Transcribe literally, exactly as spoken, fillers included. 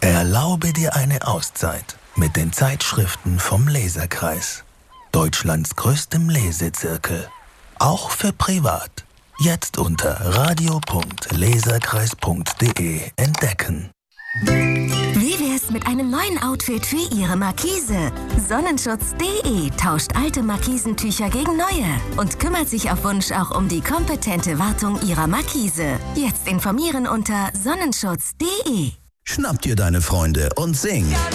Erlaube dir eine Auszeit mit den Zeitschriften vom Leserkreis. Deutschlands größtem Lesezirkel. Auch für privat. Jetzt unter radio punkt leserkreis punkt de entdecken. Wie wär's mit einem neuen Outfit für Ihre Markise? Sonnenschutz punkt de tauscht alte Markisentücher gegen neue und kümmert sich auf Wunsch auch um die kompetente Wartung Ihrer Markise. Jetzt informieren unter sonnenschutz punkt de. Schnapp dir deine Freunde und sing.